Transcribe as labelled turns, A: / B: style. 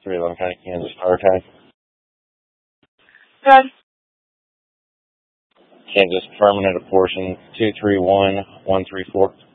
A: 311 County, Kansas, Power Tag.
B: Good.
A: Kansas, permanent portion 231134.